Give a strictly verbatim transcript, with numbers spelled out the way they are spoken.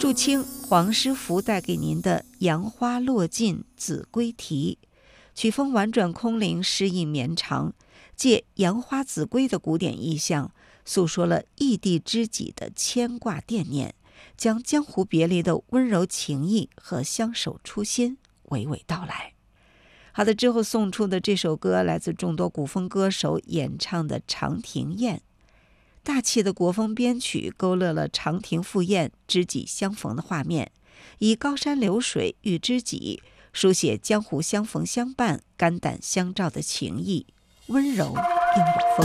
祝清黄师傅带给您的《杨花落尽子规啼》，曲风婉转空灵，诗意绵长，借杨花子规的古典意象，诉说了异地知己的牵挂惦念，将江湖别离的温柔情谊和相守初心娓娓道来。好的，之后送出的这首歌来自众多古风歌手演唱的《长亭宴》。大气的国风编曲勾勒了长亭赴宴、知己相逢的画面，以高山流水遇知己，书写江湖相逢相伴、肝胆相照的情谊，温柔又有风。